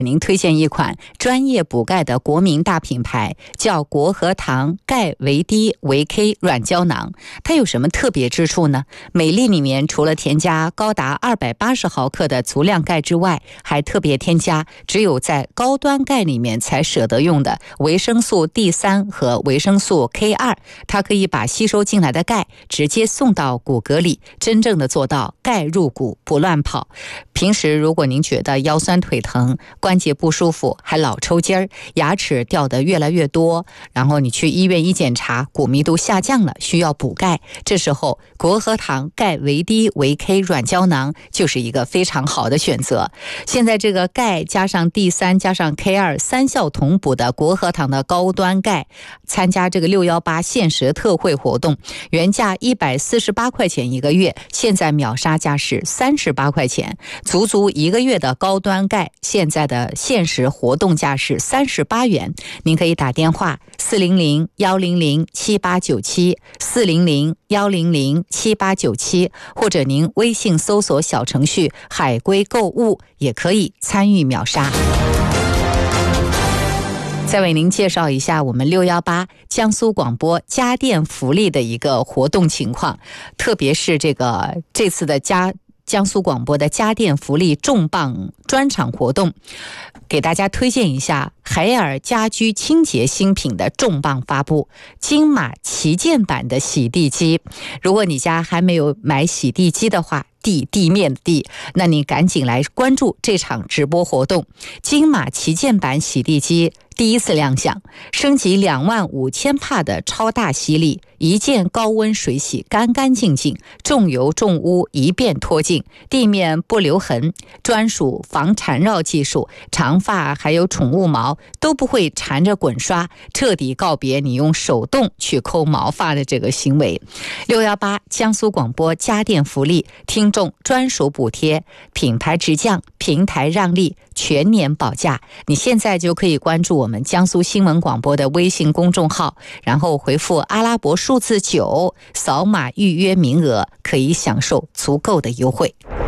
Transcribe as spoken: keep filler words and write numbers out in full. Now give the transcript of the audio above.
您推荐一款专业补钙的国民大品牌，叫国和堂钙维 D 维 K 软胶囊。它有什么特别之处呢？每粒里面除了添加高达二百八十毫克的足量钙之外，还特别添加只有在高端钙里面才舍得用的维生素 D 三 和维生素 K 二。它可以把吸收进来的钙直接送到骨骼里，真正的做到钙入骨不乱跑。平时如果您觉得腰酸腿疼、关节不舒服，还老抽筋儿，牙齿掉得越来越多，然后你去医院一检查，骨密度下降了，需要补钙，这时候国和堂钙维 D 维 K 软胶囊就是一个非常好的选择。现在这个钙加上 D 三 加上 K 二 三效同补的国和堂的高端钙，参加这个六一八限时特惠活动，原价一百四十八块钱一个月，现在秒杀价是三十八块钱，足足一个月的高端钙，现在的限时活动价是三十八元。您可以打电话四零零一零零七八九七 四零零一零零七八九七，或者您微信搜索小程序海龟购物也可以参与秒杀。再为您介绍一下我们六一八江苏广播家电福利的一个活动情况，特别是这个这次的家江苏广播的家电福利重磅专场活动，给大家推荐一下海尔家居清洁新品的重磅发布，金马旗舰版的洗地机。如果你家还没有买洗地机的话，地地面的地，那你赶紧来关注这场直播活动。金马旗舰版洗地机第一次亮相，升级两万五千帕的超大吸力，一键高温水洗干干净净，重油重污一遍脱净，地面不留痕，专属防缠绕技术，长发还有宠物毛都不会缠着滚刷，彻底告别你用手动去抠毛发的这个行为。六一八江苏广播家电福利，听众专属补贴，品牌直降，平台让利，全年保价。你现在就可以关注我们江苏新闻广播的微信公众号，然后回复阿拉伯数字九，扫码预约名额，可以享受足够的优惠。